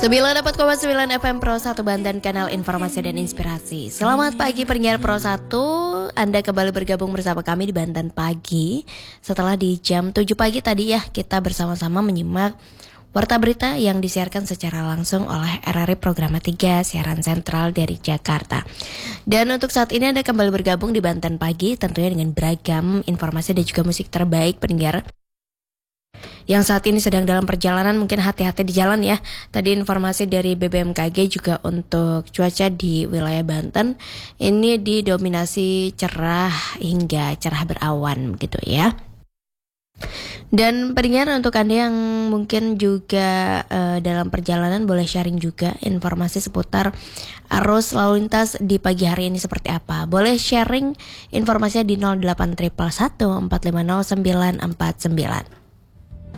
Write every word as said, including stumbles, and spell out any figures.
sembilan puluh empat koma sembilan F M Pro satu Banten, kanal informasi dan inspirasi. Selamat pagi pendengar Pro satu. Anda kembali bergabung bersama kami di Banten Pagi. Setelah di jam tujuh pagi tadi ya, kita bersama-sama menyimak warta berita yang disiarkan secara langsung oleh R R I Programa tiga, siaran sentral dari Jakarta. Dan untuk saat ini Anda kembali bergabung di Banten Pagi, tentunya dengan beragam informasi dan juga musik terbaik pendengar yang saat ini sedang dalam perjalanan. Mungkin hati-hati di jalan ya. Tadi informasi dari B B M K G juga untuk cuaca di wilayah Banten ini didominasi cerah hingga cerah berawan gitu ya. Dan pendengar, untuk Anda yang mungkin juga uh, dalam perjalanan, boleh sharing juga informasi seputar arus lalu lintas di pagi hari ini seperti apa. Boleh sharing informasinya di nol delapan satu satu satu empat lima nol sembilan empat sembilan.